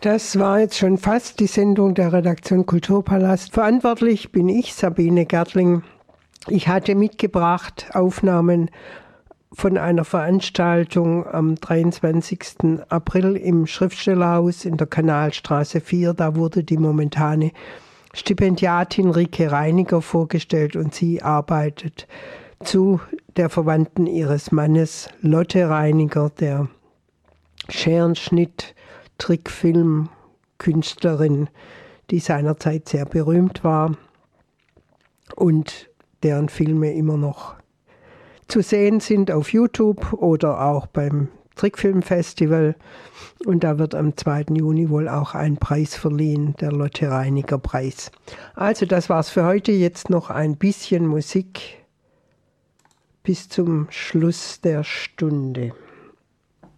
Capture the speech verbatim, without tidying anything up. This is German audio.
Das war jetzt schon fast die Sendung der Redaktion Kulturpalast. Verantwortlich bin ich, Sabine Gärtling. Ich hatte mitgebracht Aufnahmen von einer Veranstaltung am dreiundzwanzigsten April im Schriftstellerhaus in der Kanalstraße vier. Da wurde die momentane Stipendiatin Rike Reiniger vorgestellt und sie arbeitet zu der Verwandten ihres Mannes Lotte Reiniger, der Scherenschnitt, Trickfilmkünstlerin, die seinerzeit sehr berühmt war und deren Filme immer noch zu sehen sind auf YouTube oder auch beim Trickfilmfestival. Und da wird am zweiten Juni wohl auch ein Preis verliehen, der Lotte Reiniger Preis. Also das war's für heute. Jetzt noch ein bisschen Musik bis zum Schluss der Stunde.